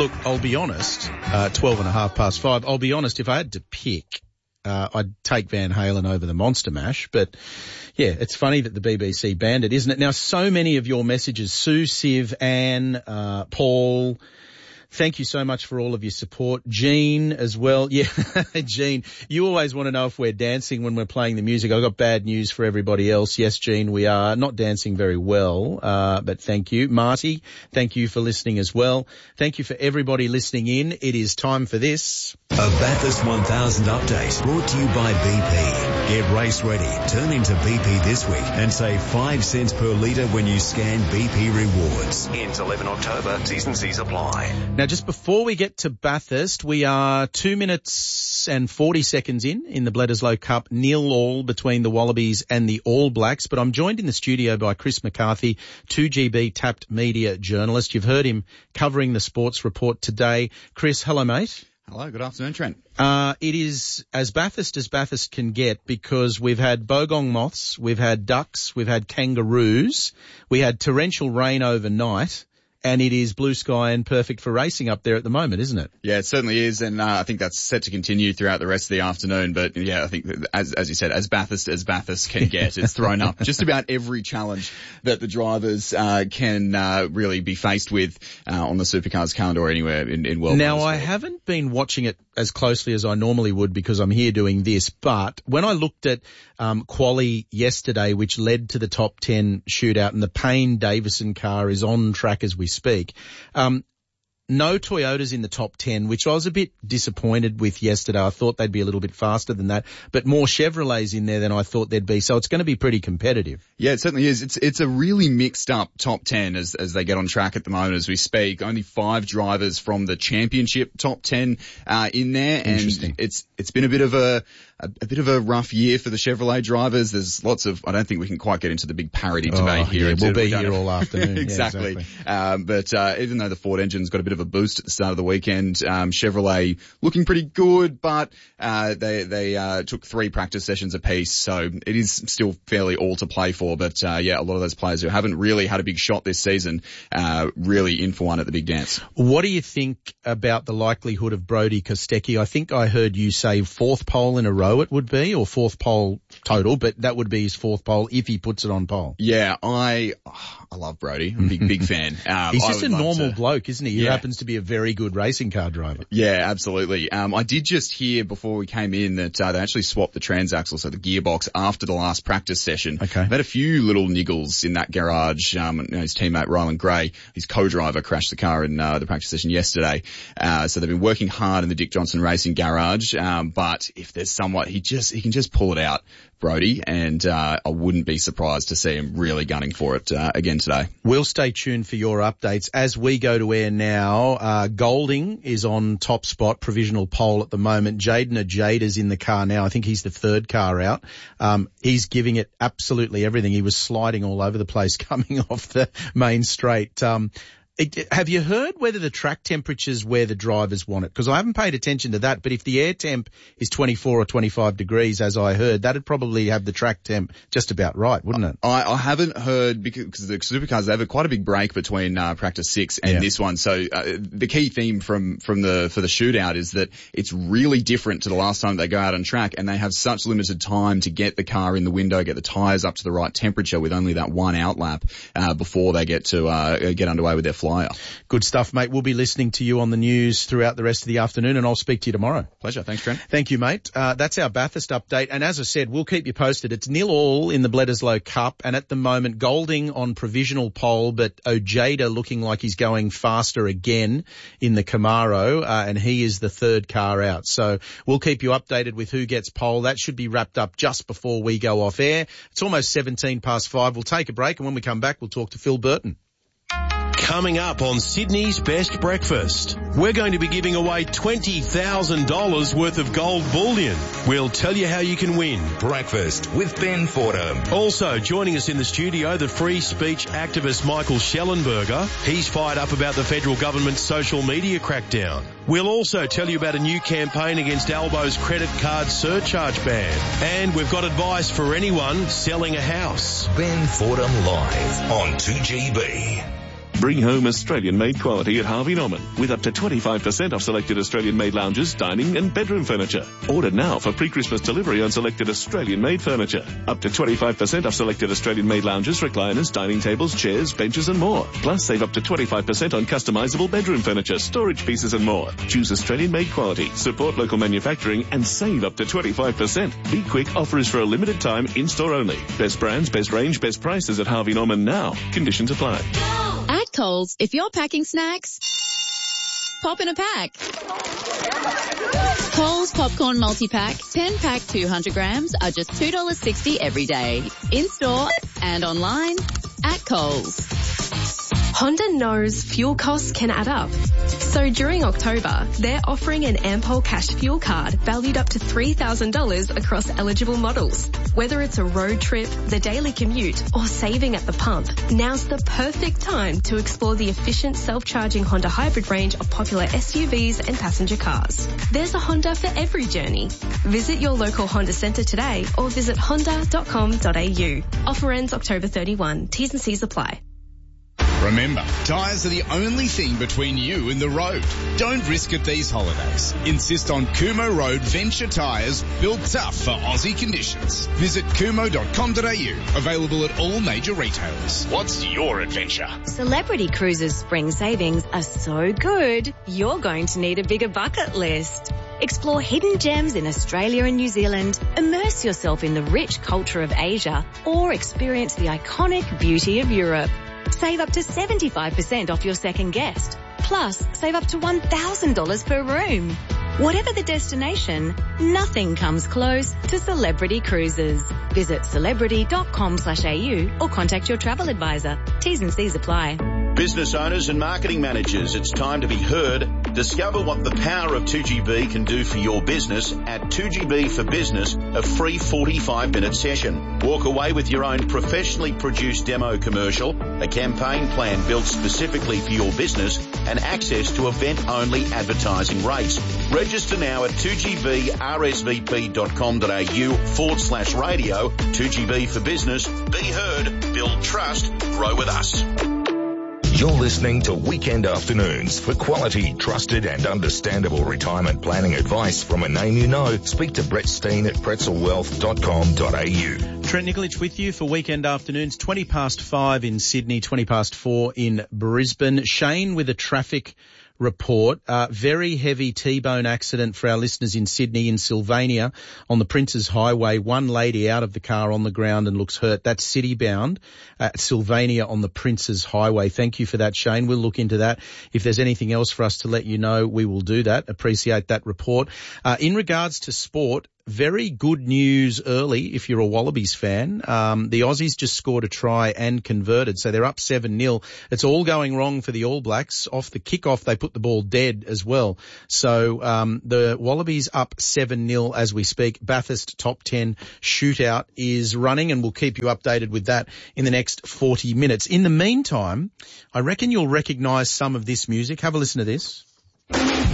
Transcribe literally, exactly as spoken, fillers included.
Look, I'll be honest, uh, twelve and a half past five, I'll be honest, if I had to pick, uh, I'd take Van Halen over the Monster Mash, but yeah, it's funny that the B B C banned it, isn't it? Now, so many of your messages, Sue, Siv, Anne, uh, Paul, thank you so much for all of your support. Jean as well. Yeah, Jean, you always want to know if we're dancing when we're playing the music. I've got bad news for everybody else. Yes, Jean, we are not dancing very well, uh, but thank you. Marty, thank you for listening as well. Thank you for everybody listening in. It is time for this. A Bathurst one thousand update brought to you by B P. Get race ready. Turn into B P this week and save five cents per litre when you scan B P Rewards. Ends eleven October. T's and C's apply. Now, just before we get to Bathurst, we are two minutes and forty seconds in, in the Bledisloe Cup, nil all between the Wallabies and the All Blacks. But I'm joined in the studio by Chris McCarthy, two G B Tapped media journalist. You've heard him covering the sports report today. Chris, hello, mate. Hello, good afternoon, Trent. Uh, it is as Bathurst as Bathurst can get because we've had bogong moths, we've had ducks, we've had kangaroos, we had torrential rain overnight. And it is blue sky and perfect for racing up there at the moment, isn't it? Yeah, it certainly is. And uh, I think that's set to continue throughout the rest of the afternoon. But yeah, I think that as, as you said, as Bathurst as Bathurst can get, it's thrown up just about every challenge that the drivers uh, can uh, really be faced with uh, on the Supercars calendar or anywhere in, in world. Now, I haven't been watching it as closely as I normally would because I'm here doing this. But when I looked at um, quali yesterday, which led to the top ten shootout, and the Payne Davison car is on track as we speak. Um, no Toyotas in the top ten, which I was a bit disappointed with yesterday. I thought they'd be a little bit faster than that, but more Chevrolets in there than I thought there'd be. So it's going to be pretty competitive. Yeah, it certainly is. It's it's a really mixed up top ten as as they get on track at the moment as we speak. Only five drivers from the championship top ten uh, in there, and it's it's been a bit of a A, a bit of a rough year for the Chevrolet drivers. There's lots of, I don't think we can quite get into the big parity debate oh, here. Yeah, we'll be we here all afternoon. exactly. Yeah, exactly. Um, but, uh, even though the Ford engine's got a bit of a boost at the start of the weekend, um, Chevrolet looking pretty good, but, uh, they, they, uh, took three practice sessions apiece. So it is still fairly all to play for. But, uh, yeah, a lot of those players who haven't really had a big shot this season, uh, really in for one at the big dance. What do you think about the likelihood of Brody Kostecki? I think I heard you say fourth pole in a row it would be, or fourth pole total, but that would be his fourth pole if he puts it on pole. Yeah, I oh, I love Brody. I'm a big, big fan. Um, He's just a normal to, bloke, isn't he? He yeah. happens to be a very good racing car driver. Yeah, absolutely. Um, I did just hear before we came in that uh, they actually swapped the transaxle, so the gearbox, after the last practice session. Okay. They've had a few little niggles in that garage. Um, you know, his teammate Ryland Gray, his co-driver, crashed the car in uh, the practice session yesterday. Uh, so they've been working hard in the Dick Johnson Racing garage. Um, but if there's somewhat, he just he can just pull it out, Brody, and uh, I wouldn't be surprised to see him really gunning for it uh, again today. We'll stay tuned for your updates. As we go to air now, uh, Golding is on top spot, provisional pole at the moment. Jaden Ajada's in the car now. I think he's the third car out. Um, he's giving it absolutely everything. He was sliding all over the place coming off the main straight. Um, It, have you heard whether the track temperature's where the drivers want it? Because I haven't paid attention to that, but if the air temp is twenty-four or twenty-five degrees, as I heard, that'd probably have the track temp just about right, wouldn't it? I, I haven't heard, because the supercars, they have a, quite a big break between uh, practice six and yeah. this one. So uh, the key theme from, from the, for the shootout is that it's really different to the last time they go out on track, and they have such limited time to get the car in the window, get the tyres up to the right temperature with only that one outlap uh, before they get to uh, get underway with their flyer. Good stuff, mate. We'll be listening to you on the news throughout the rest of the afternoon, and I'll speak to you tomorrow. Pleasure. Thanks, Trent. Thank you, mate. Uh, that's our Bathurst update. And as I said, we'll keep you posted. It's nil all in the Bledisloe Cup, and at the moment, Golding on provisional pole, but Ojeda looking like he's going faster again in the Camaro, uh, and he is the third car out. So we'll keep you updated with who gets pole. That should be wrapped up just before we go off air. It's almost seventeen past five. We'll take a break, and when we come back, we'll talk to Phil Burton. Coming up on Sydney's Best Breakfast, we're going to be giving away twenty thousand dollars worth of gold bullion. We'll tell you how you can win. Breakfast with Ben Fordham. Also joining us in the studio, the free speech activist Michael Schellenberger. He's fired up about the federal government's social media crackdown. We'll also tell you about a new campaign against Albo's credit card surcharge ban. And we've got advice for anyone selling a house. Ben Fordham live on two G B. Bring home Australian-made quality at Harvey Norman with up to twenty-five percent off selected Australian-made lounges, dining and bedroom furniture. Order now for pre-Christmas delivery on selected Australian-made furniture. Up to twenty-five percent off selected Australian-made lounges, recliners, dining tables, chairs, benches and more. Plus save up to twenty-five percent on customizable bedroom furniture, storage pieces and more. Choose Australian-made quality, support local manufacturing and save up to twenty-five percent. Be quick, offer is for a limited time, in-store only. Best brands, best range, best prices at Harvey Norman now. Conditions apply. At Coles, if you're packing snacks, pop in a pack. Coles Popcorn Multi-Pack, ten pack two hundred grams are just two dollars sixty every day. In-store and online at Coles. Honda knows fuel costs can add up. So during October, they're offering an Ampol Cash Fuel Card valued up to three thousand dollars across eligible models. Whether it's a road trip, the daily commute, or saving at the pump, now's the perfect time to explore the efficient self-charging Honda hybrid range of popular S U Vs and passenger cars. There's a Honda for every journey. Visit your local Honda centre today or visit honda dot com dot a u. Offer ends October thirty-first. T's and C's apply. Remember, tyres are the only thing between you and the road. Don't risk it these holidays. Insist on Kumo Road Venture Tyres, built tough for Aussie conditions. Visit kumo dot com dot a u. Available at all major retailers. What's your adventure? Celebrity Cruises spring savings are so good, you're going to need a bigger bucket list. Explore hidden gems in Australia and New Zealand, immerse yourself in the rich culture of Asia, or experience the iconic beauty of Europe. Save up to seventy-five percent off your second guest. Plus, save up to one thousand dollars per room. Whatever the destination, nothing comes close to Celebrity Cruises. Visit celebrity dot com slash a u or contact your travel advisor. T's and C's apply. Business owners and marketing managers, it's time to be heard. Discover what the power of two G B can do for your business at two G B for Business, a free forty-five minute session. Walk away with your own professionally produced demo commercial, a campaign plan built specifically for your business, and access to event-only advertising rates. Register now at two G B R S V P dot com dot a u forward slash radio. two G B for Business. Be heard, build trust, grow with us. You're listening to Weekend Afternoons. For quality, trusted and understandable retirement planning advice from a name you know, speak to Brett Steen at pretzel wealth dot com dot a u. Trent Nikolic with you for Weekend Afternoons, twenty past five in Sydney, twenty past four in Brisbane. Shane with a traffic report. Uh, very heavy T-bone accident for our listeners in Sydney, in Sylvania, on the Princes Highway. One lady out of the car on the ground and looks hurt. That's city-bound at Sylvania on the Princes Highway. Thank you for that, Shane. We'll look into that. If there's anything else for us to let you know, we will do that. Appreciate that report. Uh, in regards to sport, very good news early if you're a Wallabies fan. Um, the Aussies just scored a try and converted, so they're up seven nil. It's all going wrong for the All Blacks. Off the kickoff, they put the ball dead as well. So um, the Wallabies up seven nil as we speak. Bathurst top ten shootout is running, and we'll keep you updated with that in the next forty minutes. In the meantime, I reckon you'll recognise some of this music. Have a listen to this.